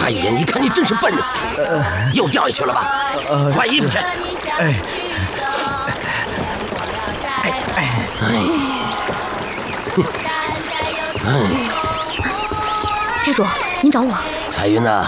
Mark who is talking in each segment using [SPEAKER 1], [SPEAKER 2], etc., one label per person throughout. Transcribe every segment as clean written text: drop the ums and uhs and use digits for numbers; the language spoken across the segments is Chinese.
[SPEAKER 1] 大宇，你看你真是笨死，又掉下去了吧？换衣服去。
[SPEAKER 2] 寨主，您找我。
[SPEAKER 1] 彩云呐，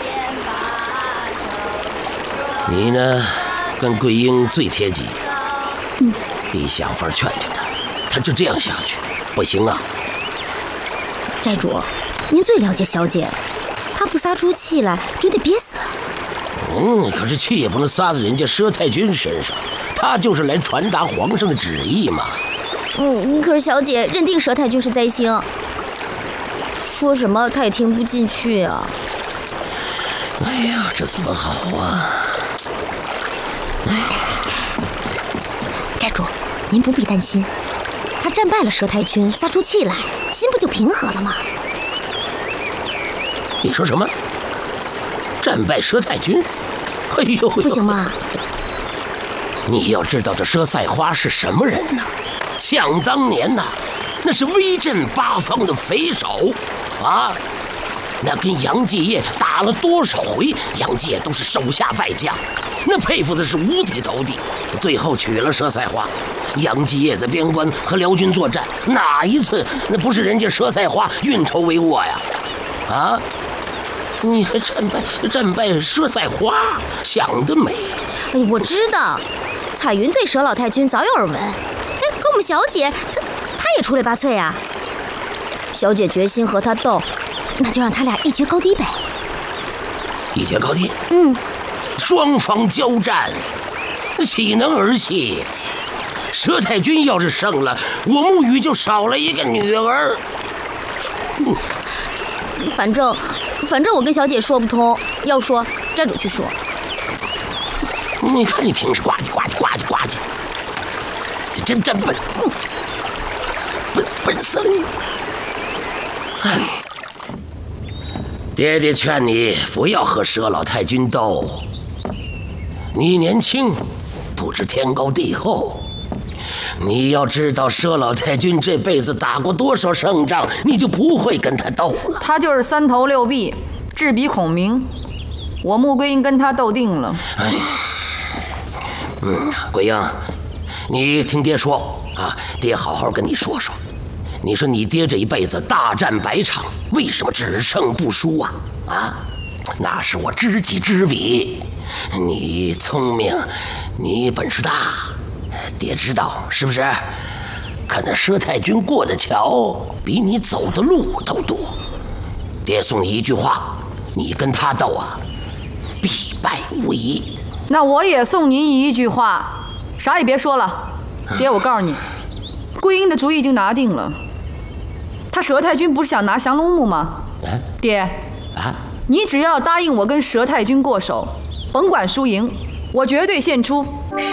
[SPEAKER 1] 你呢，跟桂英最贴己。你想法劝劝他，他就这样下去，不行啊。
[SPEAKER 2] 寨主，您最了解小姐，她不撒出气来，准得憋死。
[SPEAKER 1] 可是气也不能撒在人家佘太君身上，他就是来传达皇上的旨意嘛。
[SPEAKER 2] 可是小姐认定佘太君是灾星，说什么她也听不进去啊。
[SPEAKER 1] 哎呀，这怎么好啊？
[SPEAKER 2] 寨主，您不必担心，他战败了佘太君，撒出气来，心不就平和了吗？
[SPEAKER 1] 你说什么？战败佘太君？哎呦，
[SPEAKER 2] 不行吗？
[SPEAKER 1] 你要知道这佘赛花是什么人呢？想当年呐，那是威震八方的匪首啊！那跟杨继业打了多少回，杨继业都是手下败将，那佩服的是五体投地。最后娶了佘赛花，杨继业在边关和辽军作战，哪一次那不是人家佘赛花运筹帷幄呀？啊！你还战败佘赛花，想得美！
[SPEAKER 2] 哎，我知道，彩云对佘老太君早有耳闻。可我们小姐她也出类拔萃啊。小姐决心和他斗，那就让他俩一决高低呗。
[SPEAKER 1] 一决高低？双方交战，岂能儿戏？佘太君要是胜了，我沐雨就少了一个女儿。
[SPEAKER 2] 反正我跟小姐说不通，要说寨主去说。
[SPEAKER 1] 你看你平时呱唧呱唧呱唧呱唧，你真笨，笨死了你！哎，爹爹劝你不要和佘老太君斗，你年轻，不知天高地厚。你要知道佘老太君这辈子打过多少胜仗，你就不会跟他斗了。
[SPEAKER 3] 他就是三头六臂，智比孔明，我穆桂英跟他斗定了。
[SPEAKER 1] 桂英，你听爹说啊，爹好好跟你说说。你说你爹这一辈子大战百场，为什么只胜不输啊？那是我知己知彼。你聪明，你本事大，爹知道是不是？可那佘太君过的桥比你走的路都多。爹送你一句话，你跟他斗啊，必败无疑。
[SPEAKER 3] 那我也送您一句话，啥也别说了。爹，我告诉你，桂英的主意已经拿定了。他佘太君不是想拿降龙木吗？爹，你只要答应我跟佘太君过手，甭管输赢，我绝对献出